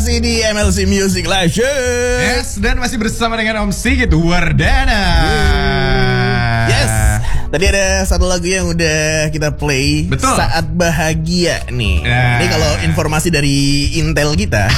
masih di MLC Music Live Show. Yes, dan masih bersama dengan Om Sigit Wardana. Yes. Tadi ada satu lagu yang udah kita play. Betul. Saat Bahagia nih. Nah. Ini kalau informasi dari Intel kita.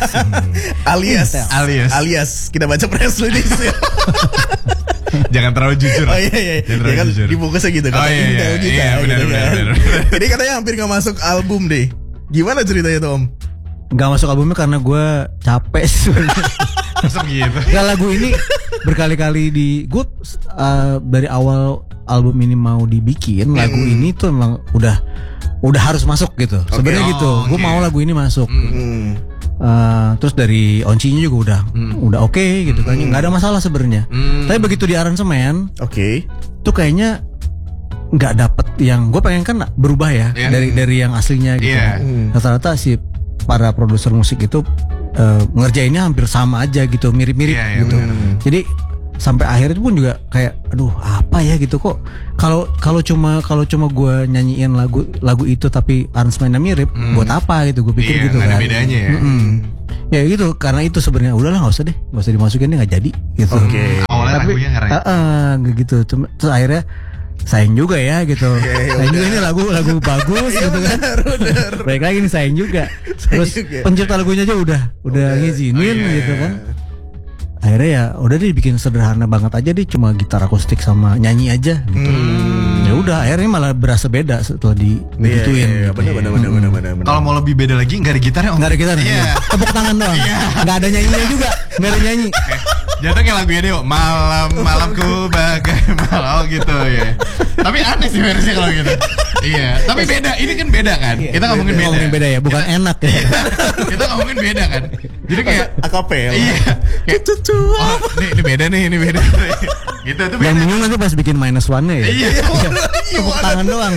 alias kita baca press release ya. Jangan terlalu jujur. Oh iya. Jangan terlalu Ya kan jujur. dibungkusnya gitu kata iya, Intel kita. iya, benar, gitu benar, kan. benar. Jadi katanya hampir gak masuk album deh. Gimana ceritanya tuh Om? Gak masuk albumnya karena gue capek sebenarnya. Masuk gitu. Gak, lagu ini berkali-kali gue dari awal album ini mau dibikin, lagu ini tuh emang udah harus masuk gitu. Sebenarnya Oh, gitu. Gue oke. mau lagu ini masuk. Terus dari oncinya juga udah oke gitu kan. Nggak ada masalah sebenarnya. Tapi begitu di aransemen, Oke. tuh kayaknya nggak dapet yang gue pengen kan berubah ya dari yang aslinya gitu. Rata-rata si para produser musik itu ngerjainnya hampir sama aja gitu, mirip-mirip gitu. Jadi sampai akhirnya pun juga kayak aduh apa ya gitu kok kalau cuma gue nyanyiin lagu itu tapi aransemennya mirip buat apa gitu gue pikir gitu nggak kan. ada bedanya ya. Ya gitu karena itu sebenarnya udahlah nggak usah dimasukin, nggak jadi gitu. Oke. Awalnya lagunya keren. Gitu. Terus akhirnya sayang juga ya gitu. Sayang juga ini lagu bagus gitu kan. Baik lagi nih sayang juga. Terus pencipta lagunya aja udah ngizinin gitu kan. Akhirnya ya udah deh bikin sederhana banget aja deh, cuma gitar akustik sama nyanyi aja gitu. Ya udah akhirnya malah berasa beda setelah digituin. Iya, benar. Kalau mau lebih beda lagi nggak ada gitarnya Om. Nggak ada gitarnya. Iya. Tepuk tangan doang. Nggak ada nyanyinya juga. Nggak ada nyanyi. Jatuh kayak lagunya deh, malamku bagai malam gitu ya. Tapi aneh sih versinya kalau gitu. Iya, tapi beda. Ini kan beda kan. Kita ngomongin beda. Ngomongin beda ya, bukan enak ya. Kita ngomongin beda kan. Jadi kayak akapel. iya. Kayak oh, ini beda nih, ini beda. Gitu tuh Yang beda. bingung nanti pas bikin -1-nya ya. Iya. Tepuk tangan doang.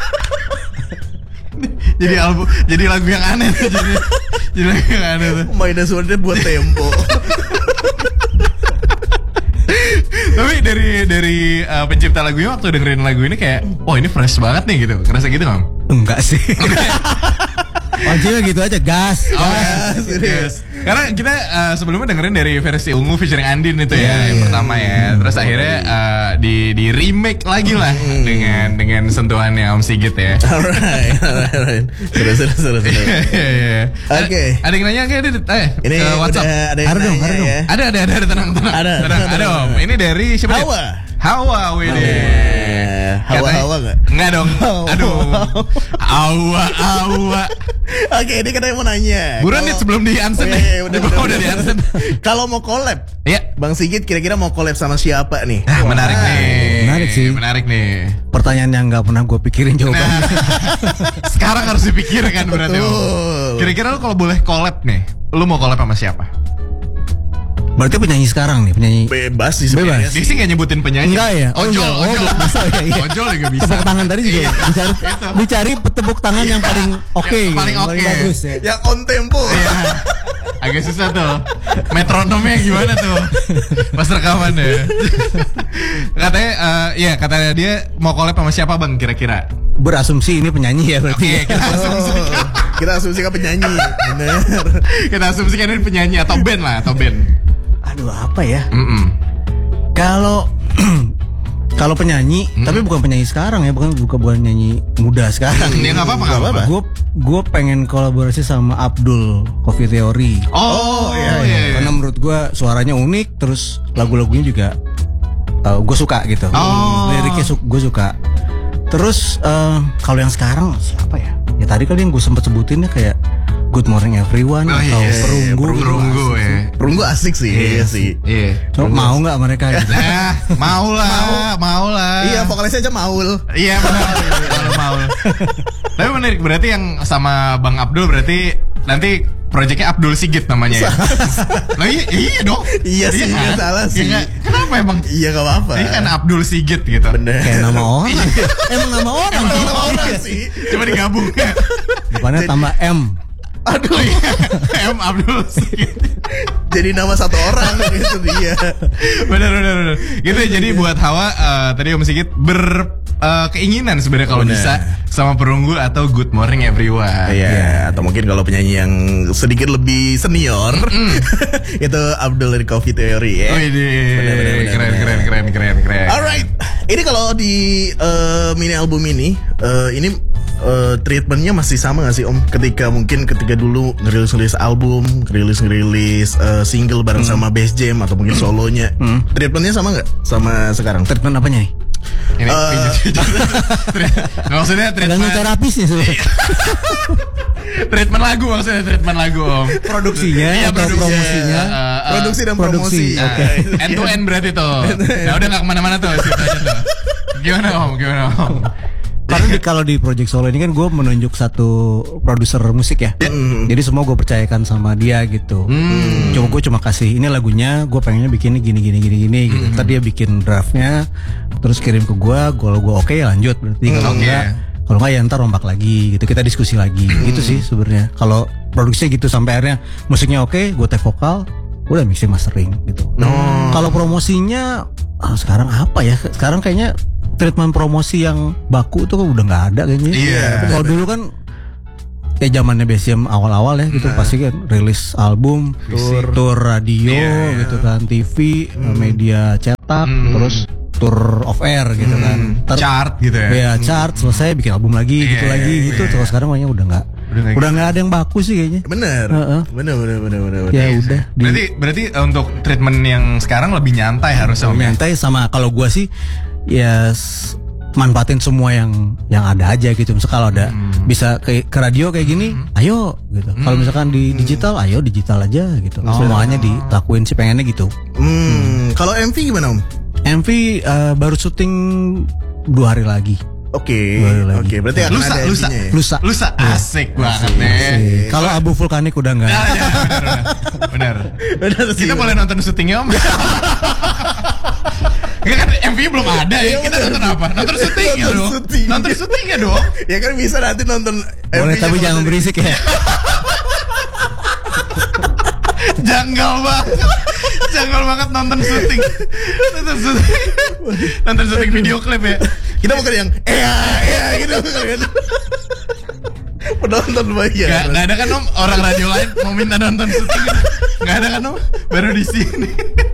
Jadi lagu yang aneh tuh jadi lagu yang aneh tuh. Minus one buat tempo. Tapi dari pencipta lagunya waktu dengerin lagu ini kayak, oh ini fresh banget nih gitu. Ngerasa gitu nggak? Enggak sih. Pancinya gitu aja, gas. Yes. Karena kita sebelumnya dengerin dari versi Ungu featuring Andin itu ya, yang pertama ya. Terus akhirnya di remake lagi lah dengan sentuhannya Om Sigit ya. Alright. Seru. Oke. Ada yang nanya nggak? Ini WhatsApp. ada yang nanya ya. Ada tenang. Ada Om. Ini dari siapa? Hawa, wede. Hawa nggak? Enggak dong. Aduh. Hawa. Oke, ini katanya mau nanya. Buruan nih sebelum di answer deh. Udah di answer. Kalau mau collab, Iya. Bang Sigit kira-kira mau collab sama siapa nih? Menarik nih. Menarik sih. Menarik nih. Pertanyaan yang nggak pernah gue pikirin jawabannya. Sekarang harus dipikirkan berarti. Betul. Kira-kira lu kalau boleh collab nih, lu mau collab sama siapa? Berarti penyanyi sekarang nih, penyanyi. Bebas sih sebenarnya. Dia sih nggak nyebutin penyanyi. Enggak ya? Ojol. Bisa ya. Iya. Ojol juga bisa. Tepuk tangan tadi juga Iya. dicari tepuk tangan yang paling oke, Yang paling oke. bagus ya. Yang on tempo. Iya. Agak susah tuh. Metronomnya gimana tuh? Pas rekaman ya. Katanya dia mau collab sama siapa Bang kira-kira? Berasumsi ini penyanyi ya Oke, berarti. Kita asumsikan penyanyi. Bener. Kita asumsikan ini penyanyi atau band lah, atau band. Aduh apa ya? Kalau penyanyi, tapi bukan penyanyi sekarang ya, bukan penyanyi muda sekarang. Ya nggak apa-apa. Gue pengen kolaborasi sama Abdul Coffee Theory. Oh iya. Karena menurut gue suaranya unik, terus lagu-lagunya juga gue suka gitu. Liriknya gue suka. Terus kalau yang sekarang siapa ya? Ya tadi kali yang gue sempet sebutinnya kayak Good Morning Everyone atau Perunggu. Perunggu asik sih. Iya sih. Iya. Mau nggak mereka? Gitu? Mau lah. Iya, vokalisnya aja Maul. Iya benar. Maul. Tapi menarik, berarti yang sama Bang Abdul berarti nanti proyeknya Abdul Sigit namanya ya. Nah, iya dong. Iya sih, nggak salah sih. Kenapa emang? Iya nggak apa-apa. Ini kan Abdul Sigit gitu. Bener. Kayak nama orang. Emang nama orang. Nama orang sih. Coba digabung. Depannya tambah M. Aduh, M Abdul Sigit. jadi nama satu orang gitu dia. Bener. Gitu jadi buat Hawa tadi Om Sigit keinginan sebenarnya kalau bisa sama perunggu atau Good Morning Everyone. Iya, atau mungkin kalau penyanyi yang sedikit lebih senior itu Abdul dari Coffee Theory ya. Oh ini keren. Alright, ini kalau di mini album ini treatmentnya masih sama gak sih Om? Ketika dulu ngerilis album, ngerilis single bareng sama Bass Jam atau mungkin solonya, treatmentnya sama gak sama sekarang? Treatment apanya nih? Ini maksudnya treatment terapisnya sebenarnya. treatment lagu Om. Produksinya atau promosinya? Produksi dan promosi. Oke. End to end berarti tuh. Nah udah gak kemana-mana tuh. Gimana Om? Karena kalau di project solo ini kan gue menunjuk satu produser musik ya. Jadi semua gue percayakan sama dia gitu. Gue cuma kasih ini lagunya, gue pengennya bikinnya gini gitu. Ntar dia bikin draftnya, terus kirim ke gue. Kalau gue oke ya lanjut. Berarti kalau enggak ya ntar rombak lagi gitu. Kita diskusi lagi. Gitu sih sebenarnya. Kalau produksinya gitu sampai akhirnya musiknya oke, gue take vokal, udah mixing mastering gitu. Kalau promosinya sekarang apa ya? Sekarang kayaknya treatment promosi yang baku tuh udah nggak ada kayaknya. Kalau dulu kan zamannya BCM awal-awal ya gitu, pasti kan rilis album, tour radio gitu kan, TV, media cetak, terus tour off air gitu kan, chart gitu ya. Ya chart selesai bikin album lagi gitu. Terus sekarang kayaknya udah nggak ada yang baku sih kayaknya. Bener. Ya udah. Berarti untuk treatment yang sekarang lebih nyantai harusnya. Nyantai sama kalau gua sih ya manfaatin semua yang ada aja gitu. Misalnya kalau ada bisa ke radio kayak gini, ayo gitu. Kalau misalkan di digital, ayo digital aja gitu. Semuanya dilakuin sih pengennya gitu. Kalau MV gimana Om? MV baru syuting 2 hari lagi. Oke. Berarti akan ada MV-nya. Lusa asik banget nih. Kalau Abu Vulkanik udah enggak. Benar. Kita boleh nonton syutingnya Om. Kan MV belum ada ya. Kita nonton apa? Nonton syutingnya dong. Nonton syutingnya dong. Ya kan bisa nanti nonton MV. Boleh tapi jangan berisik ya. Janggal banget nonton syuting. Nonton syuting video klip ya. Kita bukan yang gitu kan. Penonton banyak. Gak ada kan Om, orang radio lain mau minta nonton syuting gitu. Gak ada kan Om, baru di sini.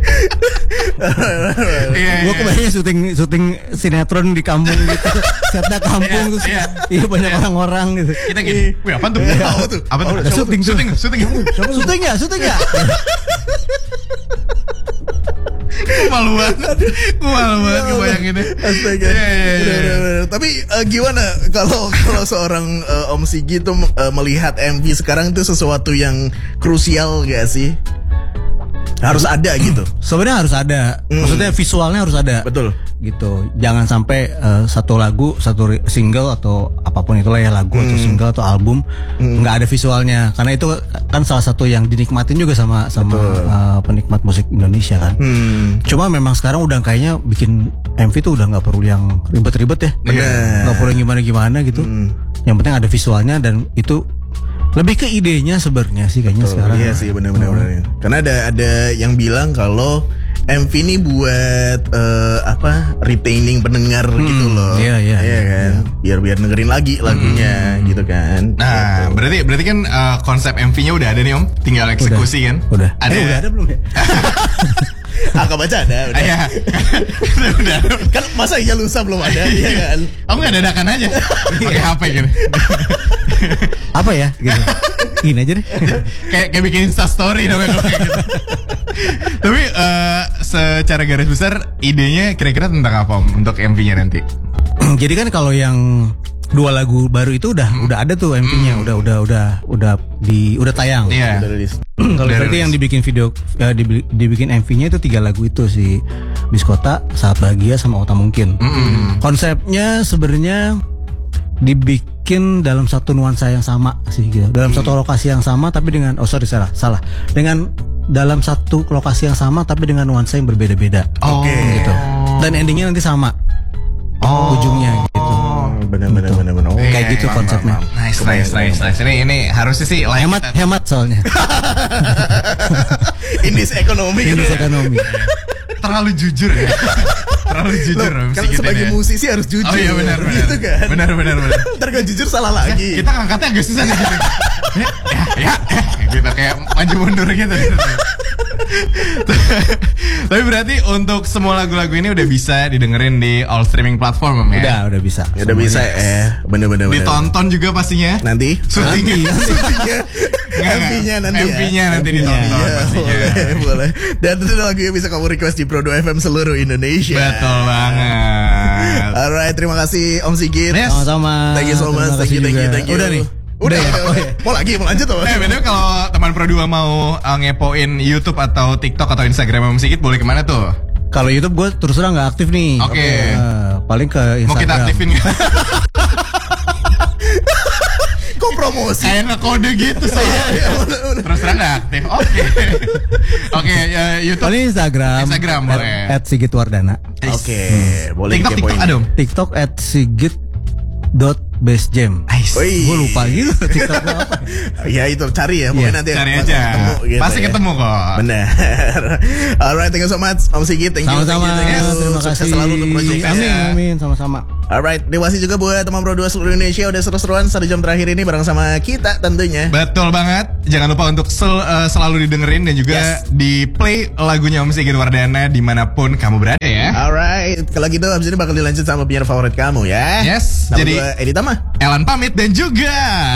Gue kebayangnya syuting sinetron di kampung gitu. Setnya kampung terus iya banyak orang-orang gitu. Kita gini, wih apaan tuh? Apa tuh? Syuting ya. Malu banget kebayanginnya. Astaga. Tapi gimana kalau seorang Om Sigi tuh melihat MV sekarang itu sesuatu yang krusial gak sih? Harus ada gitu. Sebenarnya harus ada. Maksudnya visualnya harus ada. Betul. Gitu. Jangan sampai satu lagu, satu single atau apapun itulah ya, lagu atau single atau album nggak ada visualnya. Karena itu kan salah satu yang dinikmatin juga sama penikmat musik Indonesia kan. Cuma memang sekarang udah kayaknya bikin MV tuh udah nggak perlu yang ribet-ribet ya. Nggak perlu gimana-gimana gitu. Yang penting ada visualnya dan itu lebih ke idenya sebenarnya sih kayaknya sekarang. Iya sih benar-benar. Karena ada yang bilang kalau MV ini buat retaining pendengar gitu loh. Iya kan. Biar dengerin lagi lagunya gitu kan. Nah, berarti kan konsep MV-nya udah ada nih Om, tinggal eksekusi kan? Udah. Udah ada belum ya? Agak baca ada. Udah. Kan masa iya lusa belum ada ya kan? Kamu nggak dadakan aja pakai HP gitu. Apa ya? Gitu. Gini aja deh. kayak bikin Insta story dong kayak gitu. Tapi secara garis besar idenya kira-kira tentang apa Om untuk MV-nya nanti? Jadi kan kalau yang 2 lagu baru itu udah ada tuh MV-nya, udah tayang. Iya. Kalau berarti yang dibikin dibikin MV-nya itu 3 lagu itu si Biskota, Saat Bahagia sama Otak Mungkin. Konsepnya sebenarnya dibikin dalam satu nuansa yang sama sih gitu. Dalam satu lokasi yang sama tapi dengan salah. Dengan dalam satu lokasi yang sama tapi dengan nuansa yang berbeda-beda. Gitu. Dan endingnya nanti sama. Ujungnya gitu. Benar. Kayak gitu konsepnya. Nice. Ini harusnya sih hemat soalnya. Indis ekonomi. terlalu jujur ya. Terlalu jujur Om Kan Sigit sebagai ini. musisi harus jujur. Oh iya benar. Gitu kan. Benar. Ntar gak jujur salah lagi. Kita ngangkatnya agak susah nih gitu. Ya, gitu kayak maju mundur gitu. Tapi berarti untuk semua lagu-lagu ini udah bisa didengerin di all streaming platform Om ya. Udah bisa. Udah bisa bener. Ditonton juga pastinya. Nanti Syutingnya. MV-nya nanti ya. MV-nya nanti ditonton Iya, pastinya. boleh. Dan itu lagunya bisa kamu request di Pro 2 FM seluruh Indonesia. Betul banget. Alright, terima kasih Om Sigit. Yes. Sama-sama. Thank you so much. Terima kasih Thank you. juga. Udah nih. Udah ya? ya. Mau lanjut tuh. Bener kalau teman Pro 2 mau ngepoin YouTube atau TikTok atau Instagram Om Sigit boleh kemana tuh? Kalau YouTube gue terus terang nggak aktif nih. Oke. Paling ke Instagram. Mau kita aktifin nggak? Kok promosi? Kayak ngekode gitu saya. Terus terang nggak aktif. Oke, YouTube. Paling Instagram boleh. @sigitwardana. Oke, boleh TikTok dikepoin. ada Om? TikTok @sigit.bestjam. Wih. Gue lupa gitu TikTok apa. Ya itu cari ya, pokoknya nanti Cari pasti aja. ketemu gitu Pasti ya. ketemu kok. Benar. Alright, thank you so much Om Sigit. Thank you. Sama-sama. Terima Sukses kasih. selalu untuk project. Amin, sama-sama. Alright, terima kasih juga buat teman Pro 2 seluruh Indonesia udah seru-seruan 1 jam terakhir ini bareng sama kita tentunya. Betul banget. Jangan lupa untuk selalu didengerin dan juga di play lagunya Om Sigit Wardana dimanapun kamu berada ya. Alright, kalau gitu abis ini bakal dilanjut sama penyiar favorit kamu ya. Yes, Nama jadi gue Edi Tama. Elan pamit dan juga